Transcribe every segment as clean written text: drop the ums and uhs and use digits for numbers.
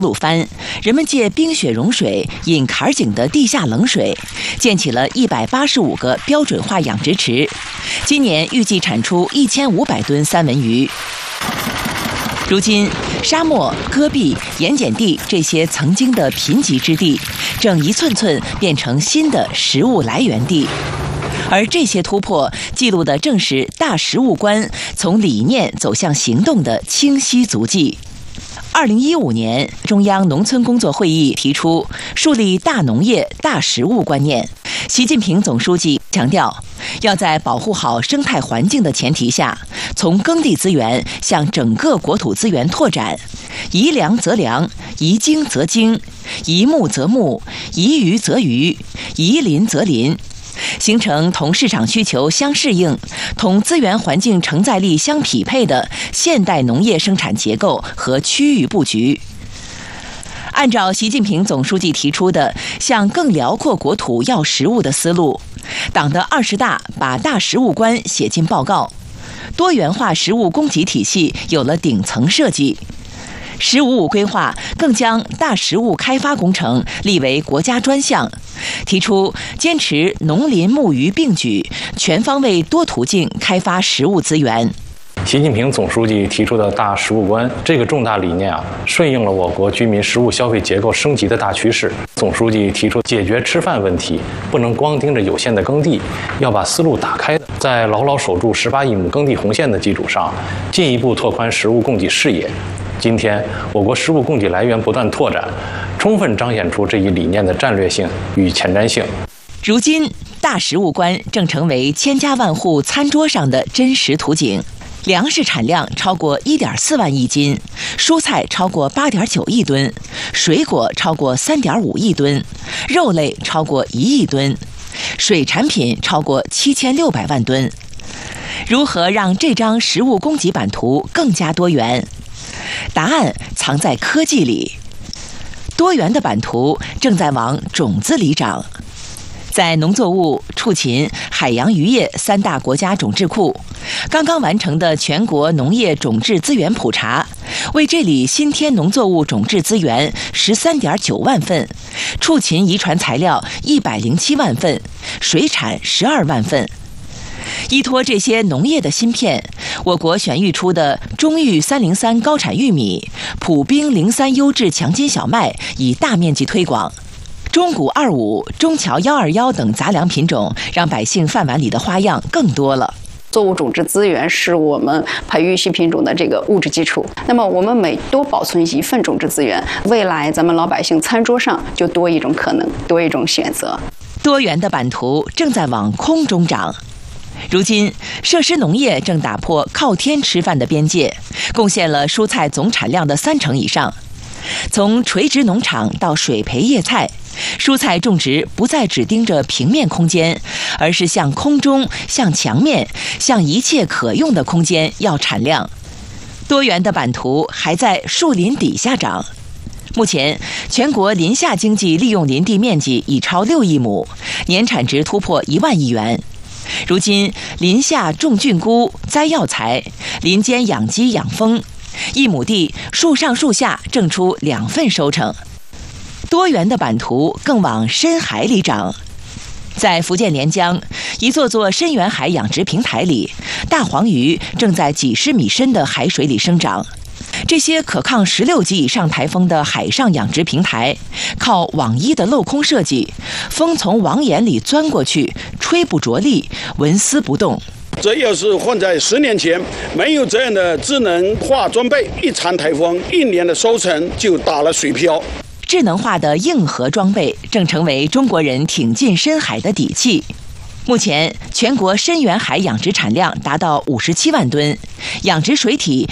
路翻，人们借冰雪融水引坎儿井的地下冷水，建起了185个标准化养殖池。今年预计产出1500吨三文鱼。如今，沙漠、戈壁、盐碱地这些曾经的贫瘠之地，正一寸寸变成新的食物来源地。而这些突破记录的正是大食物观从理念走向行动的清晰足迹。2015年，中央农村工作会议提出树立大农业、大食物观念。习近平总书记强调，要在保护好生态环境的前提下，从耕地资源向整个国土资源拓展，宜粮则粮，宜精则精，宜牧则牧，宜鱼则鱼，宜林则林。形成同市场需求相适应、同资源环境承载力相匹配的现代农业生产结构和区域布局。按照习近平总书记提出的向更辽阔国土要食物的思路，党的20大把大食物观写进报告，多元化食物供给体系有了顶层设计。“15+5”规划更将大食物开发工程立为国家专项，提出坚持农林牧渔并举，全方位多途径开发食物资源。 习近平总书记提出的大食物观这个重大理念顺应了我国居民食物消费结构升级的大趋势。总书记提出解决吃饭问题，不能光盯着有限的耕地，要把思路打开，在牢牢守住18亿亩耕地红线的基础上，进一步拓宽食物供给视野。今天，我国食物供给来源不断拓展，充分彰显出这一理念的战略性与前瞻性。 如今，大食物观正成为千家万户餐桌上的真实图景。粮食产量超过1.4万亿斤，蔬菜超过8.9亿吨，水果超过3.5亿吨，肉类超过1亿吨，水产品超过7600万吨。如何让这张食物供给版图更加多元？答案藏在科技里。多元的版图正在往种子里长。在农作物、畜禽、海洋渔业3大国家种质库，刚刚完成的全国农业种质资源普查，为这里新添农作物种质资源13.9万份，畜禽遗传材料107万份，水产12万份。依托这些农业的芯片，我国选育出的中育303高产玉米、普兵03优质强筋小麦已大面积推广。中谷25、中侨121等杂粮品种，让百姓饭碗里的花样更多了。 作物种质资源是我们培育新品种的这个物质基础。那么我们每多保存一份种质资源，未来咱们老百姓餐桌上就多一种可能，多一种选择。 多元的版图正在往空中长。如今，设施农业正打破靠天吃饭的边界，贡献了蔬菜总产量的30%以上。从垂直农场到水培叶菜，蔬菜种植不再只盯着平面空间，而是向空中、向墙面、向一切可用的空间要产量。多元的版图还在树林底下长。目前，全国林下经济利用林地面积已超6亿亩，年产值突破1万亿元。如今，林下种菌菇、栽药材，林间养鸡养蜂，1亩地树上树下挣出2份收成。多元的版图更往深海里长。在福建连江，一座座深远海养殖平台里，大黄鱼正在几十米深的海水里生长。这些可抗16级以上台风的海上养殖平台，靠网衣的镂空设计，风从网眼里钻过去，吹不着力，纹丝不动。 这要是换在10年前，没有这样的智能化装备，一场台风，1年的收成就打了水漂。 智能化的硬核装备正成为中国人挺进深海的底气。目前，全国深远海养殖产量达到57万吨，养殖水体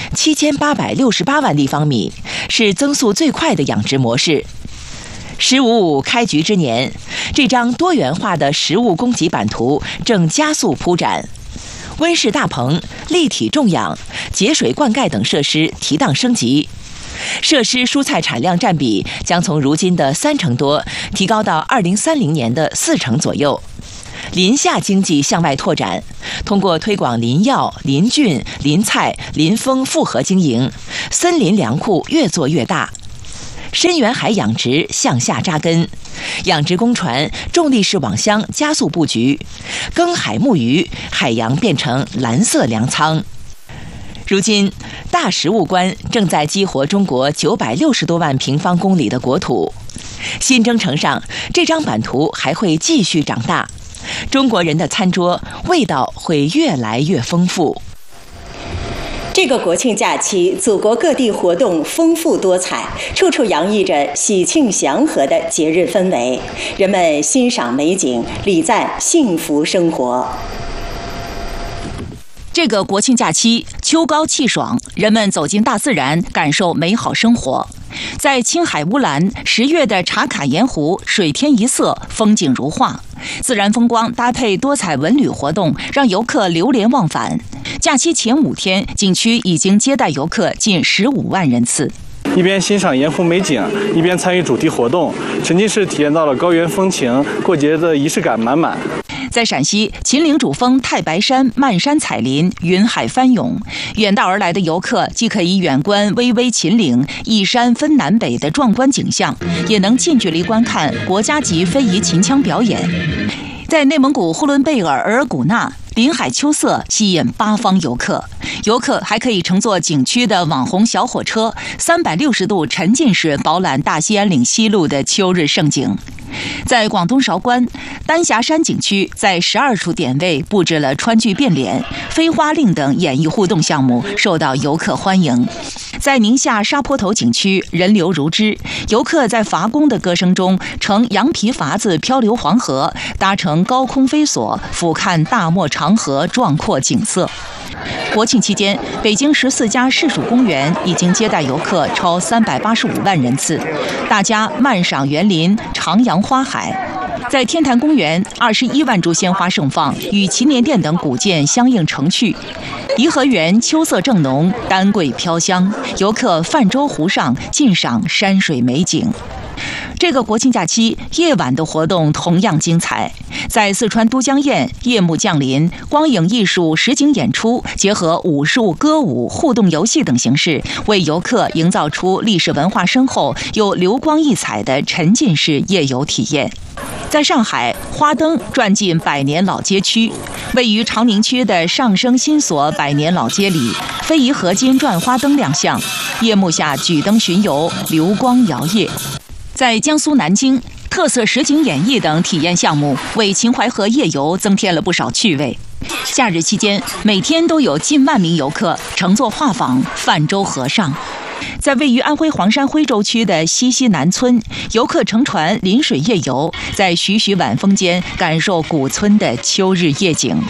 7868万立方米，是增速最快的养殖模式。“15+5”开局之年，这张多元化的食物供给版图正加速铺展。温室大棚、立体种养、节水灌溉等设施提档升级，设施蔬菜产量占比将从如今的30%多提高到2030年的40%左右。林下经济向外拓展，通过推广林药、林菌、林菜、林蜂复合经营，森林粮库越做越大。 深远海养殖向下扎根，养殖公船重力式网箱加速布局，耕海牧渔，海洋变成蓝色粮仓。如今，大食物观正在激活中国960多万平方公里的国土。新征程上，这张版图还会继续长大，中国人的餐桌味道会越来越丰富。 这个国庆假期，祖国各地活动丰富多彩，处处洋溢着喜庆祥和的节日氛围，人们欣赏美景，礼赞幸福生活。 这个国庆假期，秋高气爽，人们走进大自然，感受美好生活。在青海乌兰，10月的茶卡盐湖水天一色，风景如画，自然风光搭配多彩文旅活动，让游客流连忘返。假期前5天，景区已经接待游客近15万人次。 一边欣赏盐湖美景，一边参与主题活动，沉浸式体验到了高原风情，过节的仪式感满满。 在陕西秦岭主峰太白山漫山彩林，云海翻涌，远道而来的游客既可以远观巍巍秦岭一山分南北的壮观景象，也能近距离观看国家级非遗秦腔表演。在内蒙古呼伦贝尔额尔古纳，林海秋色吸引8方游客。游客还可以乘坐景区的网红小火车，360度沉浸式饱览大兴安岭西路的秋日盛景。在广东韶关丹霞山景区，在12处点位布置了川剧变脸、飞花令等演艺互动项目，受到游客欢迎。在宁夏沙坡头景区，人流如织，游客在伐工的歌声中乘羊皮筏子漂流黄河，搭乘高空飞索俯瞰大漠长河壮阔景色。国庆期间，北京14家市属公园已经接待游客超385万人次，大家漫赏园林，徜徉花海。在天坛公园，21万株鲜花盛放，与祈年殿等古建相映成趣。颐和园秋色正浓，丹桂飘香，游客泛舟湖上尽赏山水美景。这个国庆假期，夜晚的活动同样精彩。在四川都江堰，夜幕降临，光影艺术实景演出，结合武术、歌舞、互动游戏等形式，为游客营造出历史文化深厚又流光溢彩的沉浸式夜游体验。在上海，花灯转进百年老街区，位于长宁区的上升新所百年老街里，非遗合金转花灯亮相，夜幕下举灯巡游，流光摇曳。在江苏南京，特色实景演绎等体验项目为秦淮河夜游增添了不少趣味。假日期间，每天都有近万名游客乘坐画舫泛舟河上。在位于安徽黄山徽州区的西南村，游客乘船临水夜游，在徐徐晚风间感受古村的秋日夜景。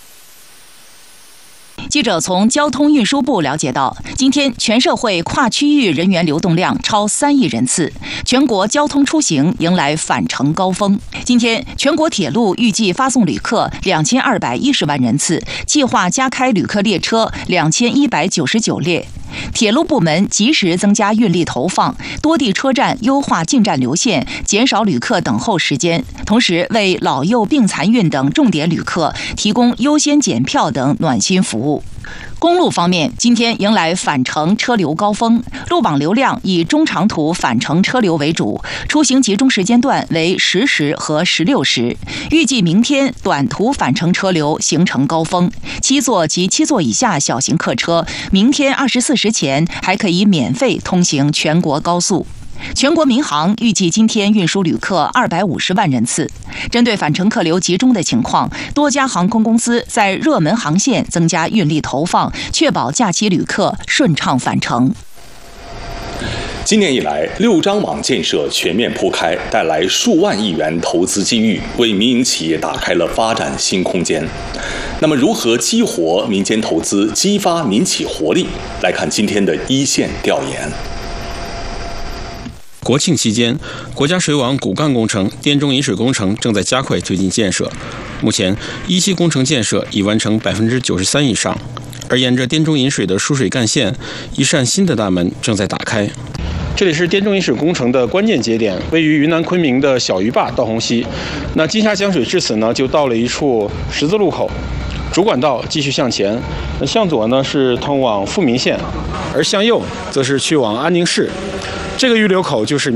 记者从交通运输部了解到，今天全社会跨区域人员流动量超3亿人次，全国交通出行迎来返程高峰。今天，全国铁路预计发送旅客2210万人次，计划加开旅客列车2199列。铁路部门及时增加运力投放，多地车站优化进站流线，减少旅客等候时间，同时为老幼病残孕等重点旅客提供优先检票等暖心服务。公路方面，今天迎来返程车流高峰，路网流量以中长途返程车流为主，出行集中时间段为10时和16时。预计明天短途返程车流形成高峰，7座及7座以下小型客车，明天24时前还可以免费通行全国高速。全国民航预计今天运输旅客250万人次。针对返程客流集中的情况，多家航空公司在热门航线增加运力投放，确保假期旅客顺畅返程。 今年以来，6张网建设全面铺开，带来数万亿元投资机遇，为民营企业打开了发展新空间。那么，如何激活民间投资，激发民企活力？来看今天的一线调研。 国庆期间，国家水网骨干工程滇中引水工程正在加快推进建设。目前，1期工程建设已完成93%以上，而沿着滇中引水的输水干线，一扇新的大门正在打开。这里是滇中引水工程的关键节点，位于云南昆明的小鱼坝到洪溪。那金沙江水至此呢，就到了一处十字路口。主管道继续向前，向左呢是通往富民县，而向右则是去往安宁市。 这个预留口就是